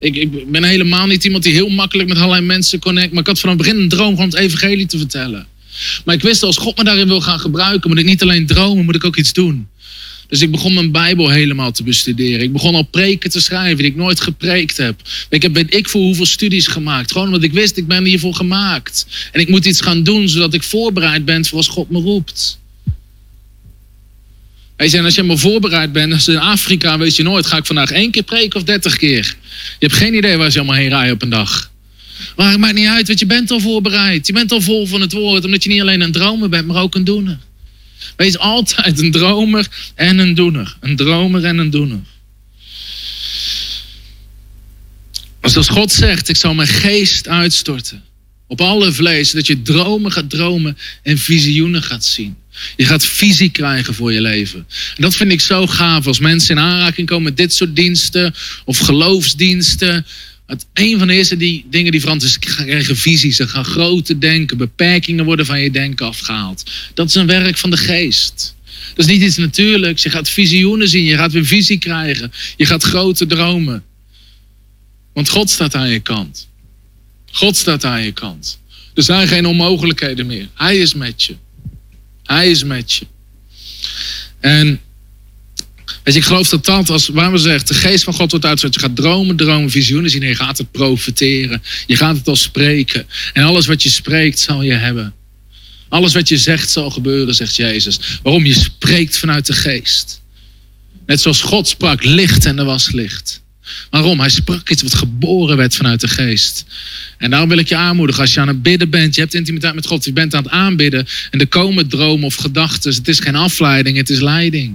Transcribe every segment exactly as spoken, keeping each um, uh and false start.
Ik, ik ben helemaal niet iemand die heel makkelijk met allerlei mensen connect. Maar ik had vanaf het begin een droom om het evangelie te vertellen. Maar ik wist, als God me daarin wil gaan gebruiken, moet ik niet alleen dromen, moet ik ook iets doen. Dus ik begon mijn Bijbel helemaal te bestuderen. Ik begon al preken te schrijven die ik nooit gepreekt heb. Ik heb weet ik voor hoeveel studies gemaakt. Gewoon omdat ik wist, ik ben hiervoor gemaakt. En ik moet iets gaan doen, zodat ik voorbereid ben voor als God me roept. Weet je, en als je maar voorbereid bent, als in Afrika weet je nooit, ga ik vandaag één keer preken of dertig keer? Je hebt geen idee waar ze allemaal heen rijden op een dag. Maar het maakt niet uit, want je bent al voorbereid. Je bent al vol van het woord, omdat je niet alleen een dromer bent, maar ook een doener. Wees altijd een dromer en een doener. Een dromer en een doener. Als als God zegt, ik zal mijn geest uitstorten op alle vlees, dat je dromen gaat dromen en visioenen gaat zien. Je gaat visie krijgen voor je leven. En dat vind ik zo gaaf als mensen in aanraking komen met dit soort diensten of geloofsdiensten. Het, een van de eerste die, dingen die veranderen is, ze krijgen visies, ze gaan groter denken, beperkingen worden van je denken afgehaald. Dat is een werk van de geest. Dat is niet iets natuurlijks. Je gaat visioenen zien, je gaat weer visie krijgen. Je gaat grote dromen. Want God staat aan je kant. God staat aan je kant. Er zijn geen onmogelijkheden meer. Hij is met je. Hij is met je. En weet je, ik geloof dat dat, als waar we zeggen, de geest van God wordt uitgezet. Je gaat dromen, dromen, visioenen zien en je gaat het profeteren. Je gaat het al spreken. En alles wat je spreekt zal je hebben. Alles wat je zegt zal gebeuren, zegt Jezus. Waarom? Je spreekt vanuit de geest. Net zoals God sprak licht en er was licht. Waarom? Hij sprak iets wat geboren werd vanuit de geest. En daarom wil ik je aanmoedigen, als je aan het bidden bent, je hebt intimiteit met God, je bent aan het aanbidden en er komen dromen of gedachten. Het is geen afleiding, het is leiding.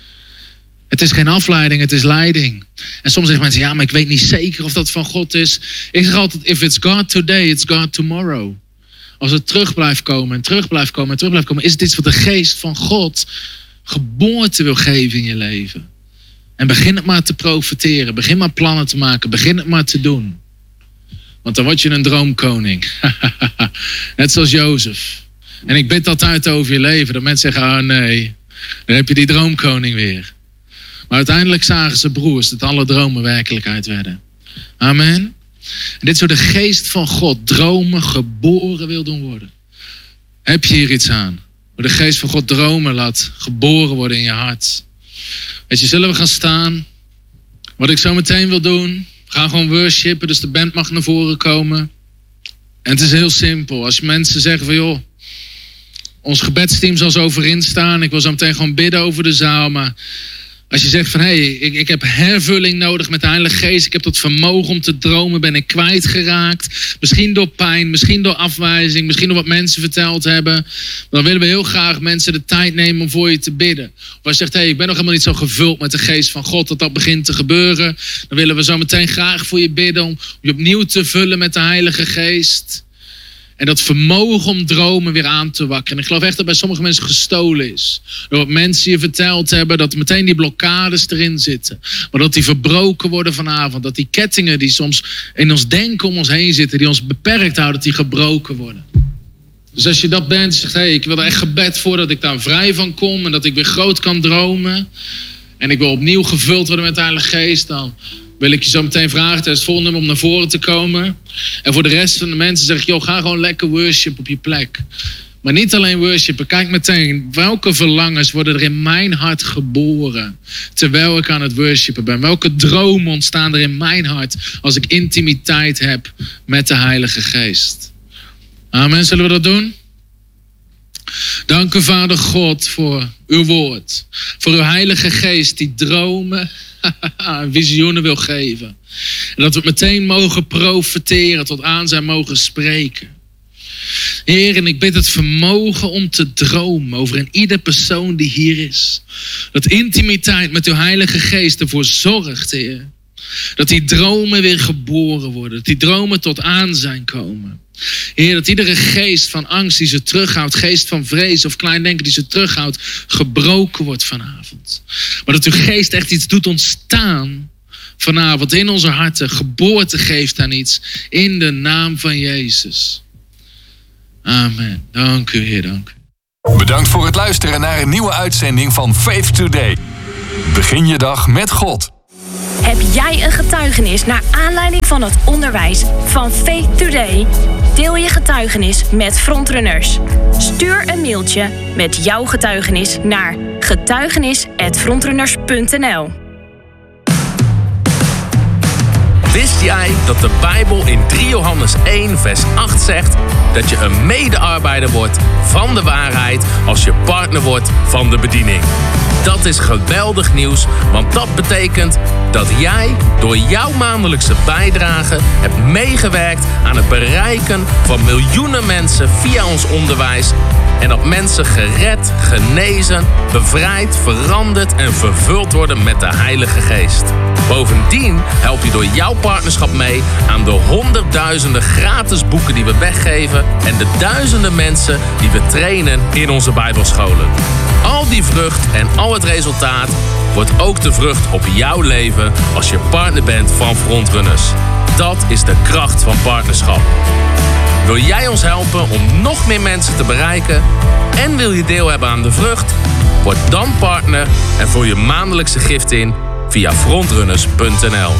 Het is geen afleiding, het is leiding. En soms zeggen mensen, ja, maar ik weet niet zeker of dat van God is. Ik zeg altijd, if it's God today, it's God tomorrow. Als het terug blijft komen en terug blijft komen en terug blijft komen, is het iets wat de geest van God geboorte wil geven in je leven. En begin het maar te profiteren, begin maar plannen te maken, begin het maar te doen. Want dan word je een droomkoning. Net zoals Jozef. En ik bid altijd over je leven, dat mensen zeggen, oh nee, dan heb je die droomkoning weer. Maar uiteindelijk zagen ze broers dat alle dromen werkelijkheid werden. Amen. En dit is hoe de geest van God dromen geboren wil doen worden. Heb je hier iets aan? Hoe de geest van God dromen laat geboren worden in je hart. Weet je, zullen we gaan staan? Wat ik zo meteen wil doen, we gaan gewoon worshipen, dus de band mag naar voren komen. En het is heel simpel. Als mensen zeggen van joh, ons gebedsteam zal zo voorin staan. Ik wil zo meteen gewoon bidden over de zaal, maar als je zegt van hé, hey, ik, ik heb hervulling nodig met de Heilige Geest. Ik heb dat vermogen om te dromen, ben ik kwijtgeraakt. Misschien door pijn, misschien door afwijzing, misschien door wat mensen verteld hebben. Dan willen we heel graag mensen de tijd nemen om voor je te bidden. Of als je zegt, hé, hey, ik ben nog helemaal niet zo gevuld met de Geest van God, dat dat begint te gebeuren. Dan willen we zo meteen graag voor je bidden om je opnieuw te vullen met de Heilige Geest. En dat vermogen om dromen weer aan te wakkeren. En ik geloof echt dat bij sommige mensen gestolen is. Door wat mensen je verteld hebben, dat meteen die blokkades erin zitten. Maar dat die verbroken worden vanavond. Dat die kettingen die soms in ons denken om ons heen zitten, die ons beperkt houden, dat die gebroken worden. Dus als je dat bent, zegt, hé, hey, ik wil er echt gebed voor dat ik daar vrij van kom. En dat ik weer groot kan dromen. En ik wil opnieuw gevuld worden met de Heilige Geest. Dan wil ik je zo meteen vragen tijdens het volgende nummer om naar voren te komen. En voor de rest van de mensen zeg ik, joh, ga gewoon lekker worship op je plek. Maar niet alleen worshipen. Kijk meteen, welke verlangens worden er in mijn hart geboren terwijl ik aan het worshipen ben? Welke dromen ontstaan er in mijn hart als ik intimiteit heb met de Heilige Geest? Amen, zullen we dat doen? Dank u, Vader God, voor uw woord. Voor uw Heilige Geest die dromen en visioenen wil geven. En dat we meteen mogen profeteren, tot aan zijn mogen spreken. Heer, en ik bid het vermogen om te dromen over een ieder persoon die hier is. Dat intimiteit met uw Heilige Geest ervoor zorgt, Heer. Dat die dromen weer geboren worden. Dat die dromen tot aanzijn komen. Heer, dat iedere geest van angst die ze terughoudt, geest van vrees of klein denken die ze terughoudt, gebroken wordt vanavond. Maar dat uw geest echt iets doet ontstaan vanavond in onze harten, geboorte geeft aan iets in de naam van Jezus. Amen. Dank u, Heer, dank u. Bedankt voor het luisteren naar een nieuwe uitzending van Faith Today. Begin je dag met God. Heb jij een getuigenis naar aanleiding van het onderwijs van Faith Today? Deel je getuigenis met Frontrunners. Stuur een mailtje met jouw getuigenis naar getuigenis at frontrunners punt n l. Wist jij dat de Bijbel in drie Johannes één vers acht zegt dat je een medearbeider wordt van de waarheid als je partner wordt van de bediening? Dat is geweldig nieuws, want dat betekent dat jij door jouw maandelijkse bijdrage hebt meegewerkt aan het bereiken van miljoenen mensen via ons onderwijs. En dat mensen gered, genezen, bevrijd, veranderd en vervuld worden met de Heilige Geest. Bovendien help je door jouw partnerschap mee aan de honderdduizenden gratis boeken die we weggeven en de duizenden mensen die we trainen in onze Bijbelscholen. Al die vrucht en al het resultaat wordt ook de vrucht op jouw leven als je partner bent van Frontrunners. Dat is de kracht van partnerschap. Wil jij ons helpen om nog meer mensen te bereiken en wil je deel hebben aan de vrucht? Word dan partner en vul je maandelijkse gift in via frontrunners punt n l.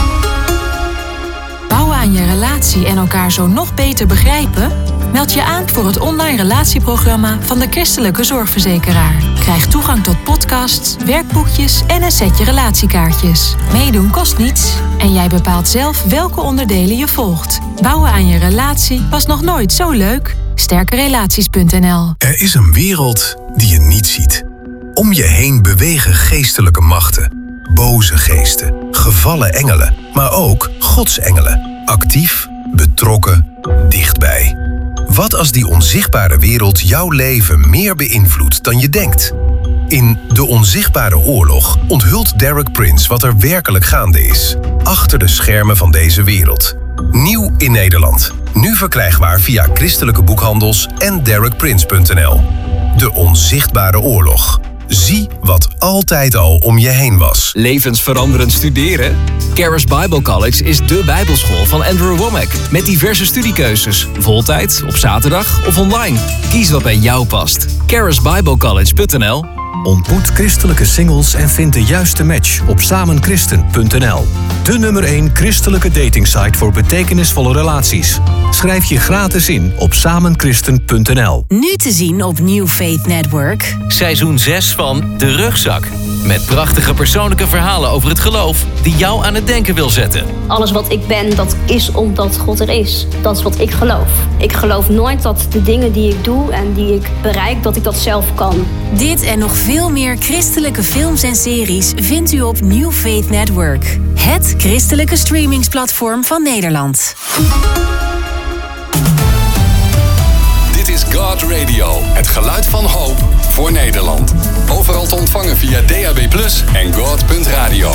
Bouwen aan je relatie en elkaar zo nog beter begrijpen? Meld je aan voor het online relatieprogramma van de Christelijke Zorgverzekeraar. Krijg toegang tot podcasts, werkboekjes en een setje relatiekaartjes. Meedoen kost niets en jij bepaalt zelf welke onderdelen je volgt. Bouwen aan je relatie was nog nooit zo leuk. sterkerelaties punt n l. Er is een wereld die je niet ziet. Om je heen bewegen geestelijke machten. Boze geesten, gevallen engelen, maar ook godsengelen. Actief, betrokken, dichtbij. Wat als die onzichtbare wereld jouw leven meer beïnvloedt dan je denkt? In De Onzichtbare Oorlog onthult Derek Prince wat er werkelijk gaande is. Achter de schermen van deze wereld. Nieuw in Nederland. Nu verkrijgbaar via christelijke boekhandels en derek prince punt n l. De Onzichtbare Oorlog. Zie wat altijd al om je heen was. Levensveranderend studeren? Charis Bible College is dé bijbelschool van Andrew Wommack. Met diverse studiekeuzes. Voltijd, op zaterdag of online. Kies wat bij jou past. charis bible college punt n l. Ontmoet christelijke singles en vind de juiste match op samen christen punt n l. De nummer één christelijke datingsite voor betekenisvolle relaties. Schrijf je gratis in op samen christen punt n l. Nu te zien op New Faith Network. Seizoen zes van De Rugzak. Met prachtige persoonlijke verhalen over het geloof die jou aan het denken wil zetten. Alles wat ik ben, dat is omdat God er is. Dat is wat ik geloof. Ik geloof nooit dat de dingen die ik doe en die ik bereik, dat ik dat zelf kan. Dit en nog veel meer christelijke films en series vindt u op New Faith Network. Het christelijke streamingsplatform van Nederland. Dit is God Radio, het geluid van hoop voor Nederland. Overal te ontvangen via D A B plus, en god punt radio.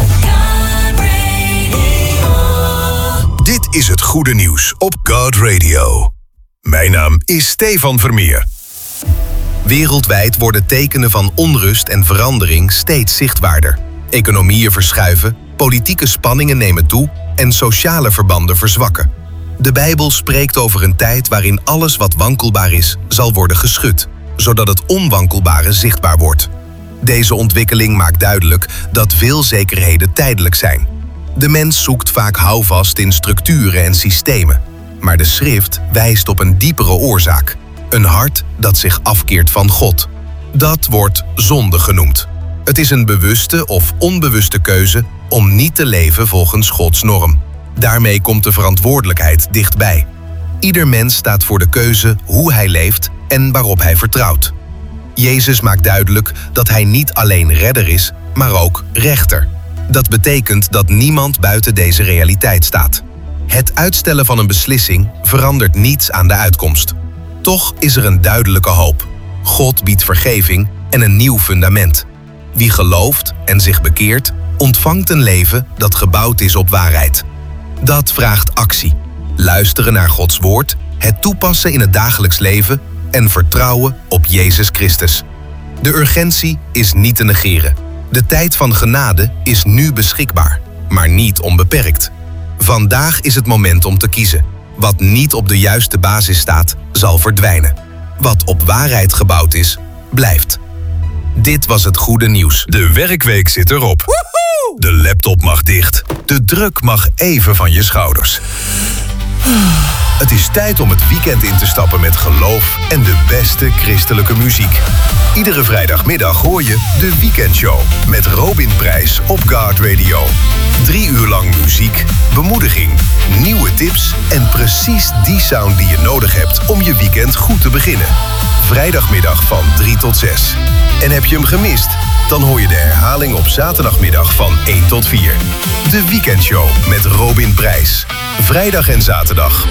Dit is het goede nieuws op God Radio. Mijn naam is Stefan Vermeer. Wereldwijd worden tekenen van onrust en verandering steeds zichtbaarder. Economieën verschuiven, politieke spanningen nemen toe en sociale verbanden verzwakken. De Bijbel spreekt over een tijd waarin alles wat wankelbaar is, zal worden geschud, zodat het onwankelbare zichtbaar wordt. Deze ontwikkeling maakt duidelijk dat veel zekerheden tijdelijk zijn. De mens zoekt vaak houvast in structuren en systemen, maar de schrift wijst op een diepere oorzaak. Een hart dat zich afkeert van God. Dat wordt zonde genoemd. Het is een bewuste of onbewuste keuze om niet te leven volgens Gods norm. Daarmee komt de verantwoordelijkheid dichtbij. Ieder mens staat voor de keuze hoe hij leeft en waarop hij vertrouwt. Jezus maakt duidelijk dat hij niet alleen redder is, maar ook rechter. Dat betekent dat niemand buiten deze realiteit staat. Het uitstellen van een beslissing verandert niets aan de uitkomst. Toch is er een duidelijke hoop. God biedt vergeving en een nieuw fundament. Wie gelooft en zich bekeert, ontvangt een leven dat gebouwd is op waarheid. Dat vraagt actie. Luisteren naar Gods woord, het toepassen in het dagelijks leven en vertrouwen op Jezus Christus. De urgentie is niet te negeren. De tijd van genade is nu beschikbaar, maar niet onbeperkt. Vandaag is het moment om te kiezen. Wat niet op de juiste basis staat, zal verdwijnen. Wat op waarheid gebouwd is, blijft. Dit was het goede nieuws. De werkweek zit erop. Woehoe! De laptop mag dicht. De druk mag even van je schouders. Het is tijd om het weekend in te stappen met geloof en de beste christelijke muziek. Iedere vrijdagmiddag hoor je de Weekendshow met Robin Prijs op God Radio. Drie uur lang muziek, bemoediging, nieuwe tips en precies die sound die je nodig hebt om je weekend goed te beginnen. Vrijdagmiddag van drie tot zes. En heb je hem gemist? Dan hoor je de herhaling op zaterdagmiddag van één tot vier. De Weekendshow met Robin Prijs. Vrijdag en zaterdag